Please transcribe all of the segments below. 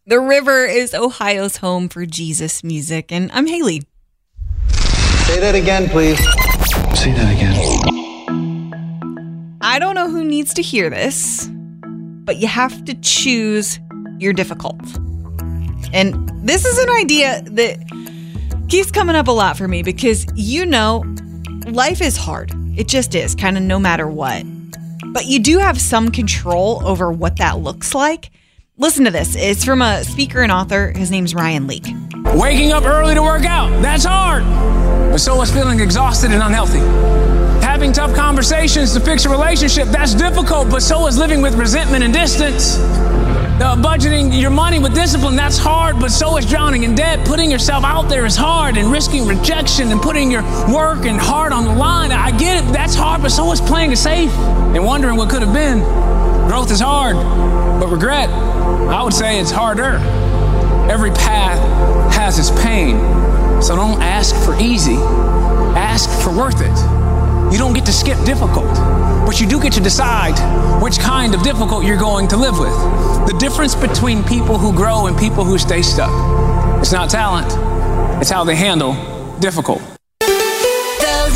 The River is Ohio's home for Jesus music, and I'm Haley. Say that again, please. Say that again. I don't know who needs to hear this, but you have to choose your difficult. And this is an idea that keeps coming up a lot for me because, life is hard. It just is, kind of no matter what. But you do have some control over what that looks like. Listen to this. It's from a speaker and author. His name's Ryan Leake. Waking up early to work out, that's hard. But so is feeling exhausted and unhealthy. Having tough conversations to fix a relationship, that's difficult, but so is living with resentment and distance. Budgeting your money with discipline, that's hard, but so is drowning in debt. Putting yourself out there is hard, and risking rejection and putting your work and heart on the line. I get it, that's hard, but so is playing it safe and wondering what could have been. Growth is hard, but regret, I would say it's harder. Every path has its pain, so don't ask for easy, ask for worth it. You don't get to skip difficult, but you do get to decide which kind of difficult you're going to live with. The difference between people who grow and people who stay stuck. It's not talent, it's how they handle difficult. The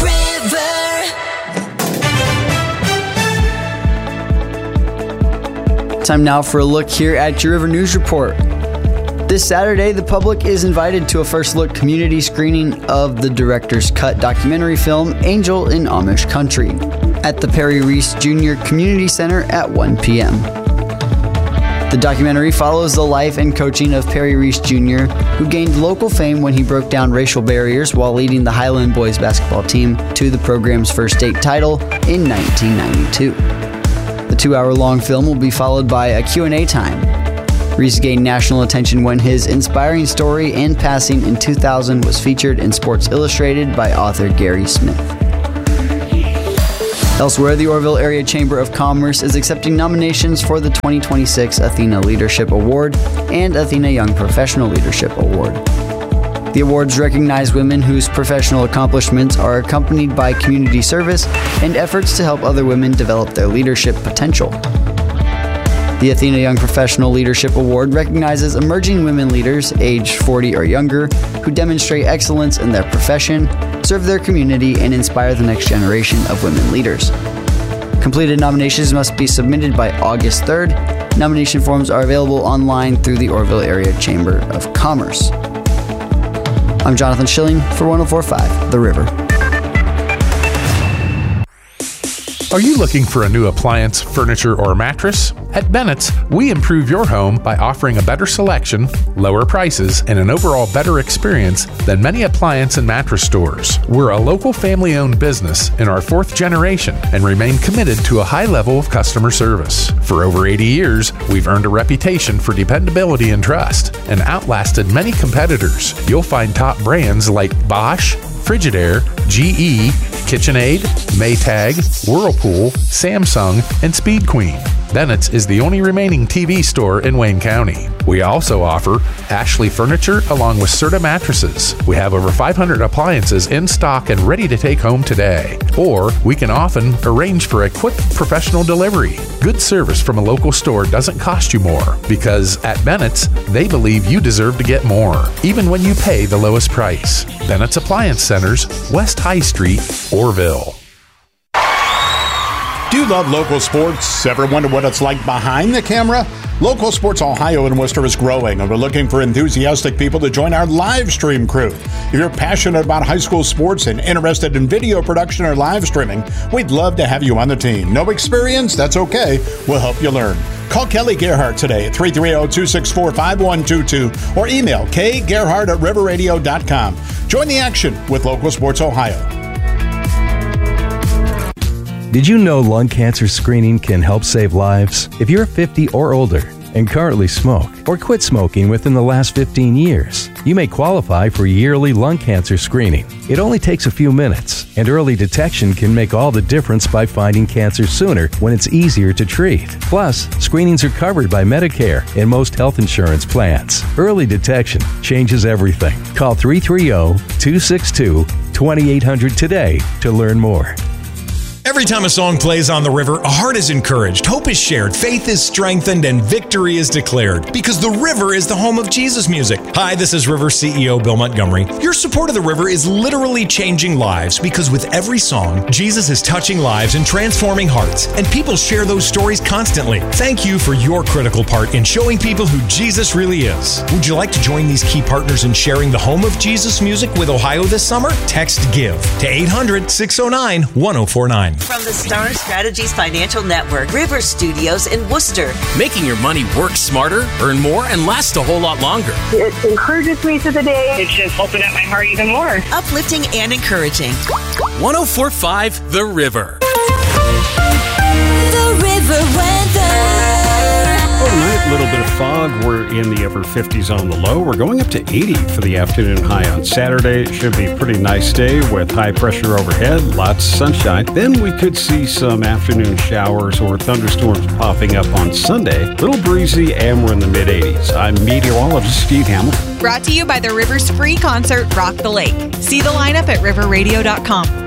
River. Time now for a look here at your River News Report. This Saturday, the public is invited to a first look community screening of the director's cut documentary film Angel in Amish Country at the Perry Reese Jr. Community Center at 1 p.m. The documentary follows the life and coaching of Perry Reese Jr., who gained local fame when he broke down racial barriers while leading the Highland boys basketball team to the program's first state title in 1992. The 2-hour-long film will be followed by a Q&A time. Reese gained national attention when his inspiring story and passing in 2000 was featured in Sports Illustrated by author Gary Smith. Elsewhere, the Orrville Area Chamber of Commerce is accepting nominations for the 2026 Athena Leadership Award and Athena Young Professional Leadership Award. The awards recognize women whose professional accomplishments are accompanied by community service and efforts to help other women develop their leadership potential. The Athena Young Professional Leadership Award recognizes emerging women leaders aged 40 or younger who demonstrate excellence in their profession, serve their community, and inspire the next generation of women leaders. Completed nominations must be submitted by August 3rd. Nomination forms are available online through the Orrville Area Chamber of Commerce. I'm Jonathan Schilling for 104.5 The River. Are you looking for a new appliance, furniture, or mattress? At Bennett's, we improve your home by offering a better selection, lower prices, and an overall better experience than many appliance and mattress stores. We're a local family-owned business in our 4th generation and remain committed to a high level of customer service. For over 80 years, we've earned a reputation for dependability and trust and outlasted many competitors. You'll find top brands like Bosch, Frigidaire, GE, KitchenAid, Maytag, Whirlpool, Samsung, and Speed Queen. Bennett's is the only remaining TV store in Wayne County. We also offer Ashley Furniture along with Serta Mattresses. We have over 500 appliances in stock and ready to take home today. Or we can often arrange for a quick professional delivery. Good service from a local store doesn't cost you more because at Bennett's, they believe you deserve to get more, even when you pay the lowest price. Bennett's Appliance Centers, West High Street, Orrville. Do you love local sports? Ever wonder what it's like behind the camera? Local Sports Ohio in Worcester is growing, and we're looking for enthusiastic people to join our live stream crew. If you're passionate about high school sports and interested in video production or live streaming, we'd love to have you on the team. No experience? That's okay. We'll help you learn. Call Kelly Gerhardt today at 330-264-5122 or email kgerhardt@riverradio.com. Join the action with Local Sports Ohio. Did you know lung cancer screening can help save lives? If you're 50 or older and currently smoke or quit smoking within the last 15 years, you may qualify for yearly lung cancer screening. It only takes a few minutes, and early detection can make all the difference by finding cancer sooner when it's easier to treat. Plus, screenings are covered by Medicare and most health insurance plans. Early detection changes everything. Call 330-262-2800 today to learn more. Every time a song plays on the river, a heart is encouraged, hope is shared, faith is strengthened, and victory is declared. Because the river is the home of Jesus music. Hi, this is River CEO Bill Montgomery. Your support of the river is literally changing lives because with every song, Jesus is touching lives and transforming hearts. And people share those stories constantly. Thank you for your critical part in showing people who Jesus really is. Would you like to join these key partners in sharing the home of Jesus music with Ohio this summer? Text GIVE to 800-609-1049. From the Star Strategies Financial Network, River Studios in Worcester. Making your money work smarter, earn more, and last a whole lot longer. It encourages me through the day. It's just opened up my heart even more. Uplifting and encouraging. 104.5 The River. The River weather. Overnight, a little bit of fog. We're in the upper 50s on the low. We're going up to 80 for the afternoon high on Saturday. It should be a pretty nice day with high pressure overhead, lots of sunshine. Then we could see some afternoon showers or thunderstorms popping up on Sunday. A little breezy, and we're in the mid-80s. I'm meteorologist Steve Hamilton. Brought to you by the Rivers free concert Rock the Lake. See the lineup at riverradio.com.